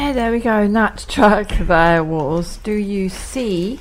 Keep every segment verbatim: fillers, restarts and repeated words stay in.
Yeah, there we go. And that track there was Do You See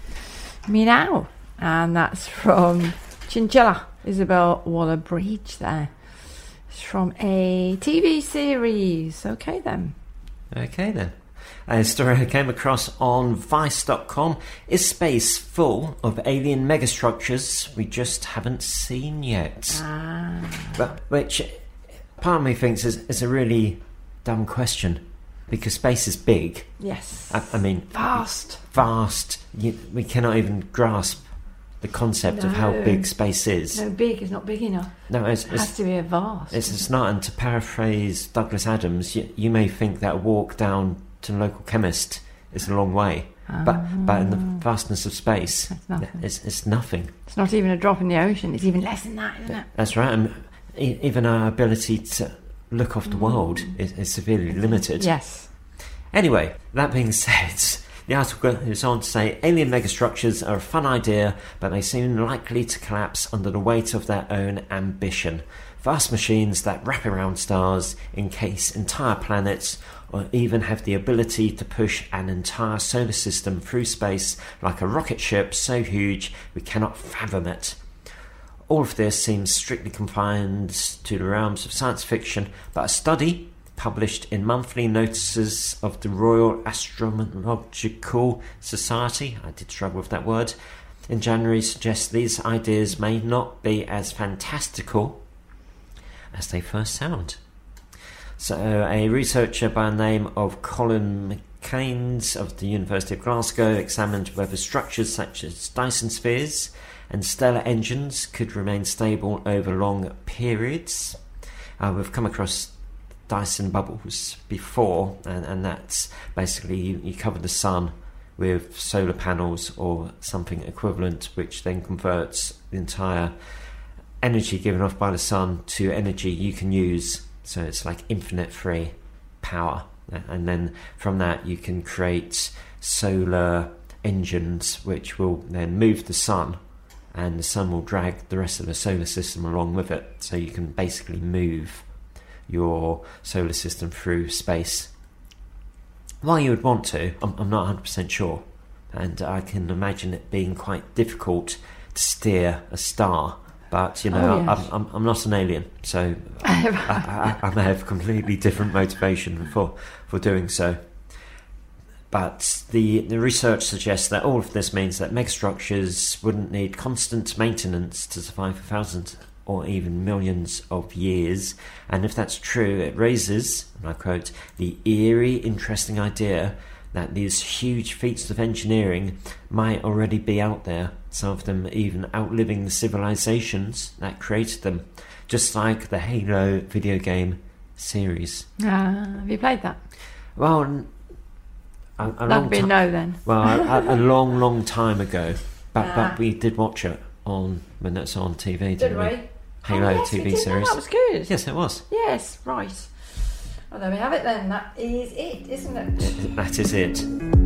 Me Now? And that's from Chinchilla, Isabel Waller-Bridge there. It's from a T V series. Okay then. Okay then. A story I came across on Vice dot com. Is space full of alien megastructures we just haven't seen yet? Ah. But, which part of me thinks is, is a really dumb question, because space is big. Yes. I, I mean, vast. Vast. You, we cannot even grasp the concept no. of how big space is. No, big is not big enough. No, it's, it it's, has to be a vast. It's, it's not. And to paraphrase Douglas Adams, you, you may think that a walk down to the local chemist is a long way, um, but but in the vastness of space, nothing. It's, it's nothing. It's not even a drop in the ocean. It's even less than that, isn't it? That's right. And even our ability to look off the world is, is severely limited. Yes. Anyway, that being said, the article goes on to say alien megastructures are a fun idea, but they seem likely to collapse under the weight of their own ambition. Vast machines that wrap around stars, encase entire planets, or even have the ability to push an entire solar system through space like a rocket ship so huge we cannot fathom it. All of this seems strictly confined to the realms of science fiction, but a study published in monthly notices of the Royal Astronomical Society, I did struggle with that word, in January suggests these ideas may not be as fantastical as they first sound. So a researcher by the name of Colin McCains of the University of Glasgow examined whether structures such as Dyson spheres and stellar engines could remain stable over long periods. Uh, we've come across Dyson bubbles before, and, and that's basically you, you cover the sun with solar panels or something equivalent, which then converts the entire energy given off by the sun to energy you can use. So it's like infinite free power, and then from that you can create solar engines which will then move the sun, and the sun will drag the rest of the solar system along with it, so you can basically move your solar system through space. Why you would want to, I'm, I'm not one hundred percent sure, and I can imagine it being quite difficult to steer a star. But, you know, oh, yes. I'm, I'm, I'm not an alien, so I, I, I may have completely different motivation for, for doing so. But the, the research suggests that all of this means that megastructures wouldn't need constant maintenance to survive for thousands or even millions of years. And if that's true, it raises, and I quote, the eerie, interesting idea that these huge feats of engineering might already be out there, some of them even outliving the civilizations that created them, just like the Halo video game series. Ah, have you played that? Well, a, a That'd long be a ti- no then. Well, a, a long, long time ago, but Ah. but we did watch it on when it's on T V, didn't Did we? we? Halo oh, yes, T V we did. series. Oh, that was good. Yes, it was. Yes, right. Well, there we have it then. That is it, isn't it? That is it.